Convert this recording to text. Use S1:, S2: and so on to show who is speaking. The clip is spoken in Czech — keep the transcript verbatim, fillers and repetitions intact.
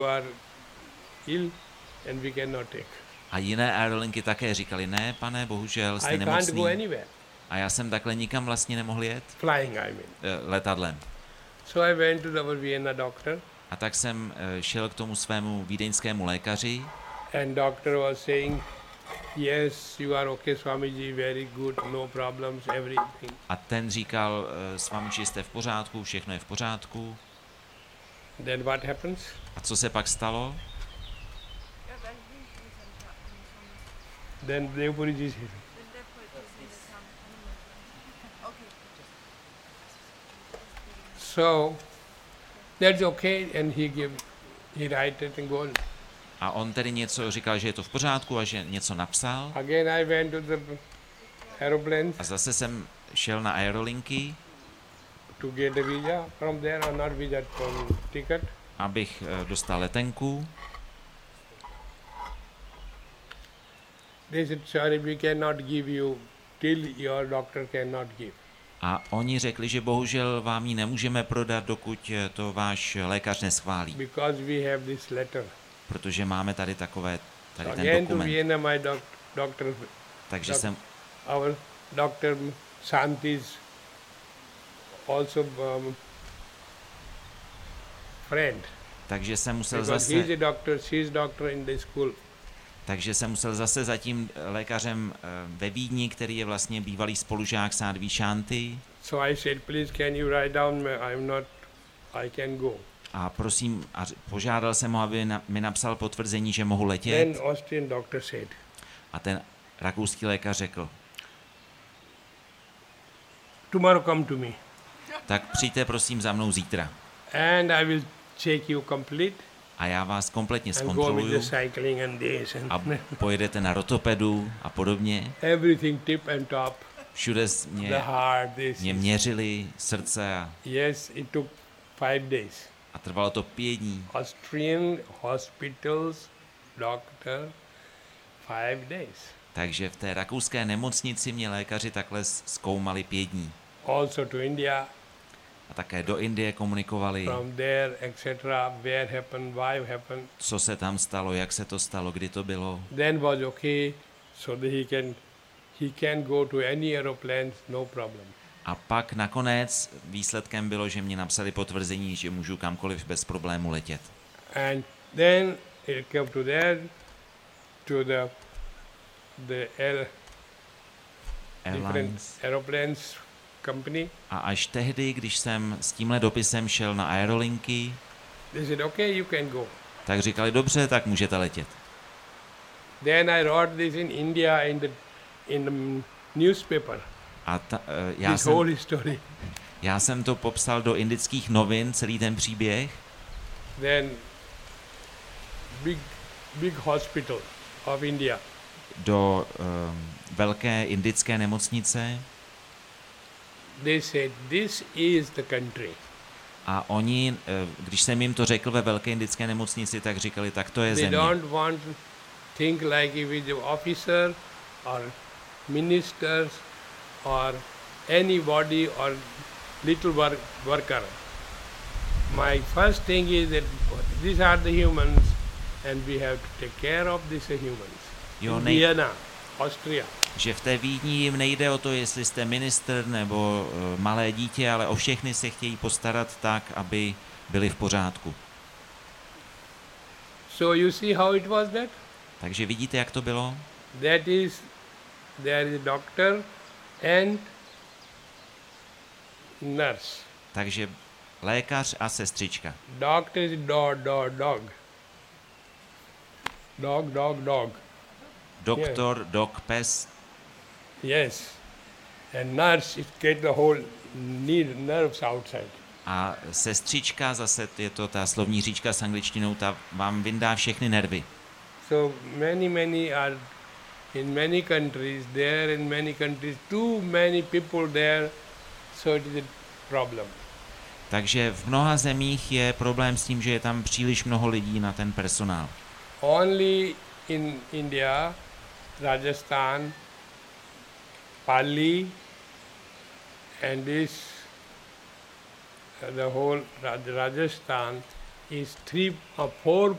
S1: are ill and we cannot take.
S2: A jiné aerolinky také říkali, ne, pane, bohužel jste
S1: I can't go
S2: nemocný.
S1: anywhere.
S2: A já jsem takhle nikam vlastně nemohl jet
S1: Flying, I mean.
S2: eh, letadlem.
S1: So I went to our Vienna doctor,
S2: A tak jsem eh, šel k tomu svému vídeňskému lékaři
S1: and doctor was saying, yes, you are okay, Swamiji, very good, no problems, everything.
S2: a ten říkal, eh, s vámi jste v pořádku, všechno je v pořádku.
S1: Then what happens?
S2: A co se pak stalo?
S1: Then Devpuriji is here. So that's okay, and he give, he write it and go on.
S2: A on tedy něco říkal, že je to v pořádku a že něco napsal.
S1: Again I went to the aeroplanes
S2: A zase jsem šel na aerolinky,
S1: to get a visa from there, or not visa, from ticket.
S2: abych eh, dostal letenku.
S1: They said, sorry, we cannot give you till your doctor cannot give.
S2: A oni řekli, že bohužel vám ji nemůžeme prodat, dokud eh, to váš lékař neschválí.
S1: Because we have this letter.
S2: Protože máme tady takové, tady ten
S1: Again to
S2: dokument.
S1: Vienna, my doc- doctor,
S2: Takže
S1: doc-
S2: jsem,
S1: our doctor Santi's also um, friend.
S2: takže jsem musel
S1: Because he's
S2: zase,
S1: a doctor, she's doctor in the school.
S2: takže jsem musel zase za tím lékařem eh, ve Vídni, který je vlastně bývalý spolužák Sádví Šanty.
S1: So I said, please can you write down, I'm not, I can go.
S2: A prosím, a ř- požádal jsem ho, aby na, mi napsal potvrzení, že mohu
S1: Then
S2: letět.
S1: Austrian doctor said,
S2: A ten rakouský lékař řekl,
S1: tomorrow come to me
S2: tak přijďte prosím za mnou zítra.
S1: and I will check you complete
S2: A já vás kompletně
S1: and go with the
S2: zkontroluju
S1: cycling and this and
S2: a pojedete na rotopedu a podobně.
S1: everything tip and top,
S2: Všude s-
S1: the
S2: mě,
S1: heart, this.
S2: mě měřili srdce a,
S1: Yes, it took five days.
S2: a trvalo to pět dní.
S1: Austrian hospitals, doctor, five days.
S2: Takže v té rakouské nemocnici mě lékaři takhle s- zkoumali pět dní.
S1: Also to India,
S2: A také do Indie komunikovali,
S1: from there, et cetera. Where happened, why happened.
S2: co se tam stalo, jak se to stalo, kdy to bylo.
S1: Then was okay, so that he can he can go to any aeroplanes, no problem.
S2: A pak nakonec výsledkem bylo, že mě napsali potvrzení, že můžu kamkoliv bez problému letět.
S1: And then it came to there, to the the air, different
S2: Airlines.
S1: aeroplanes company.
S2: A až tehdy, když jsem s tímhle dopisem šel na aerolinky,
S1: They said, okay, you can go.
S2: tak říkali, dobře, tak můžete letět.
S1: Then I wrote this in India in the in the newspaper.
S2: A ta, eh, já,
S1: This
S2: jsem,
S1: whole story.
S2: já jsem to popsal do indických novin, celý ten příběh.
S1: Then big big hospital of India.
S2: Do um, velké indické nemocnice
S1: They said, this is the country.
S2: a oni, eh, když jsem jim to řekl ve velké indické nemocnici, tak říkali, tak to je
S1: They
S2: země.
S1: don't want to think like if it's an officer or ministers or anybody or little work, worker. My first thing is that these are the humans and we have to take care of these humans.
S2: Jo,
S1: In
S2: nej,
S1: Vienna, Austria.
S2: že v té Vídni jim nejde o to, jestli jste ministr nebo uh, malé dítě, ale o všechny se chtějí postarat tak, aby byli v pořádku.
S1: So you see how it was that?
S2: Takže vidíte, jak to bylo?
S1: That is, there is a doctor and nurse.
S2: Takže lékař a sestřička.
S1: Doctor is dog, dog, dog. Dog, dog, dog.
S2: Doktor, dok, pes
S1: Yes. And nurse, it get the whole need nerves outside.
S2: a sestřička, zase je to ta slovní říčka s angličtinou, ta vám vyndá všechny nervy.
S1: So many, many are in many countries, there in many countries, too many people there, so it is a problem.
S2: Takže v mnoha zemích je problém s tím, že je tam příliš mnoho lidí na ten personál.
S1: Only in India, Rajasthan, Pali, and this, uh, the whole Raj- Rajasthan is three or four